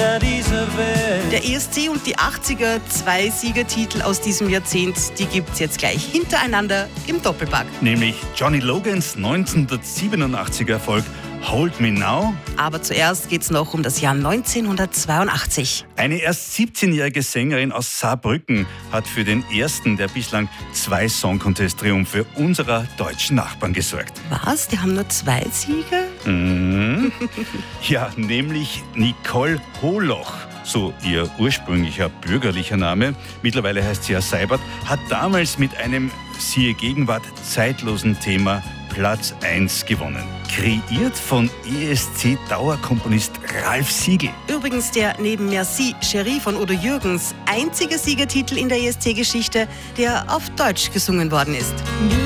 dieser Welt. Der ESC und die 80er, 2 Siegertitel aus diesem Jahrzehnt, die gibt's jetzt gleich hintereinander im Doppelpack. Nämlich Johnny Logans 1987er Erfolg Hold Me Now. Aber zuerst geht's noch um das Jahr 1982. Eine erst 17-jährige Sängerin aus Saarbrücken hat für den ersten der bislang 2 Song-Contest-Triumphe unserer deutschen Nachbarn gesorgt. Was? Die haben nur 2 Siege? Ja, nämlich Nicole Holoch, so ihr ursprünglicher bürgerlicher Name. Mittlerweile heißt sie ja Seibert, hat damals mit einem, siehe Gegenwart, zeitlosen Thema Platz 1 gewonnen. Kreiert von ESC-Dauerkomponist Ralf Siegel. Übrigens der neben Merci, Cherie von Udo Jürgens einzige Siegertitel in der ESC-Geschichte, der auf Deutsch gesungen worden ist.